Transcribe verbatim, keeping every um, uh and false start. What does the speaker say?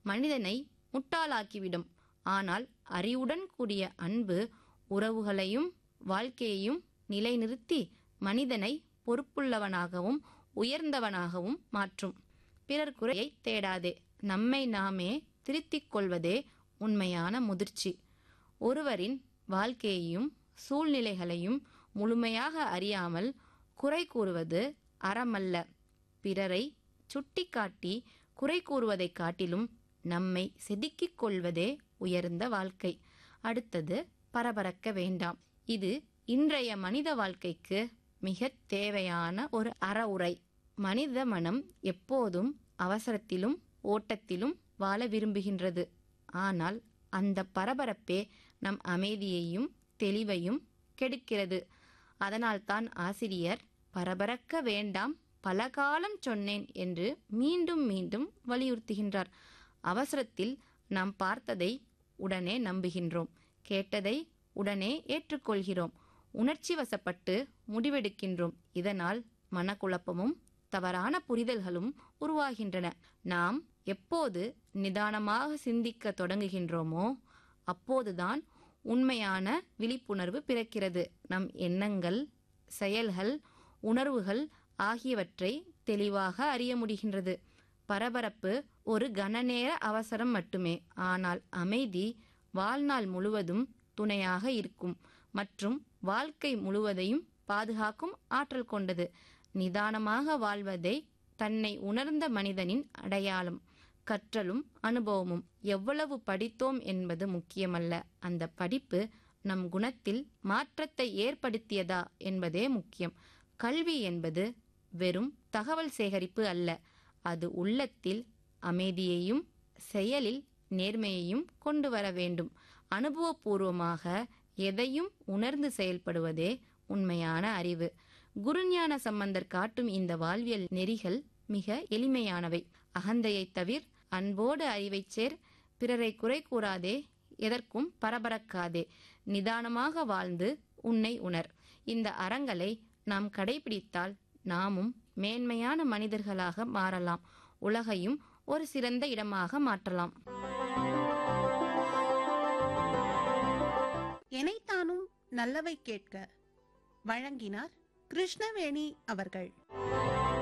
மனிதனை முட்டாளாக்கிவிடும். ஆனால் அறிவுடன் கூடிய அன்பு உறவுகளையும் வாழ்க்கையையும் நிலைநிறுத்தி மனிதனை பொறுப்புள்ளவனாகவும் உயர்ந்தவனாகவும் மாற்றும். பிறர் குறையை தேடாதே, நம்மை நாமே திருத்திக் கொள்வதே உண்மையான முதிர்ச்சி. ஒருவரின் வாழ்க்கையையும் சூழ்நிலைகளையும் முழுமையாக அறியாமல் குறை கூறுவது அறமல்ல. பிறரை சுட்டிக்காட்டி குறை கூறுவதைக் காட்டிலும் நம்மை செதுக்கிக் கொள்வதே உயர்ந்த வாழ்க்கை. அடுத்தது, பரபரக்க வேண்டாம். இது இன்றைய மனித வாழ்க்கைக்கு மிக தேவையான ஒரு அறவுரை. மனித மனம் எப்போதும் அவசரத்திலும் ஓட்டத்திலும் வாழ விரும்புகின்றது. ஆனால் அந்த பரபரப்பே நம் அமைதியையும் தெளிவையும் கெடுக்கிறது. அதனால்தான் ஆசிரியர் பரபரக்க வேண்டாம் பல காலம் சொன்னேன் என்று மீண்டும் மீண்டும் வலியுறுத்துகின்றார். அவசரத்தில் நாம் பார்த்ததை உடனே நம்புகின்றோம், கேட்டதை உடனே ஏற்றுக்கொள்கிறோம், உணர்ச்சி வசப்பட்டு முடிவெடுக்கின்றோம். இதனால் மனக்குழப்பமும் தவறான புரிதல்களும் உருவாகின்றன. நாம் எப்போது நிதானமாக சிந்திக்க தொடங்குகின்றோமோ அப்போதுதான் உண்மையான விழிப்புணர்வு பிறக்கிறது. நம் எண்ணங்கள், செயல்கள், உணர்வுகள் ஆகியவற்றை தெளிவாக அறிய முடிகின்றது. பரபரப்பு ஒரு கணநேர அவசரம் மட்டுமே, ஆனால் அமைதி வாழ்நாள் முழுவதும் துணையாக இருக்கும் மற்றும் வாழ்க்கை முழுவதையும் பாதுகாக்கும் ஆற்றல் கொண்டது. நிதானமாக வாழ்வதை தன்னை உணர்ந்த மனிதனின் அடையாளம். கற்றலும் அனுபவமும். எவ்வளவு படித்தோம் என்பது முக்கியமல்ல, அந்த படிப்பு நம் குணத்தில் மாற்றத்தை ஏற்படுத்தியதா என்பதே முக்கியம். கல்வி என்பது வெறும் தகவல் சேகரிப்பு அல்ல, அது உள்ளத்தில் அமைதியையும் செயலில் நேர்மையையும் கொண்டு வர வேண்டும். அனுபவபூர்வமாக எதையும் உணர்ந்து செயல்படுவதே உண்மையான அறிவு. குருஞான சம்பந்தர் காட்டும் இந்த வாழ்வியல் நெறிகள் மிக எளிமையானவை. அகந்தையை தவிர், அன்போடு அறிவைச் சேர், பிறரை குறை கூறாதே, எதற்கும் பரபரக்காதே, நிதானமாக வாழ்ந்து உன்னை உணர். இந்த அறங்களை நாம் கடைபிடித்தால் நாமும் மேன்மையான மனிதர்களாக மாறலாம், உலகையும் ஒரு சிறந்த இடமாக மாற்றலாம். எனைத்தானும் நல்லவை கேட்க வழங்கினார் கிருஷ்ணவேணி அவர்கள்.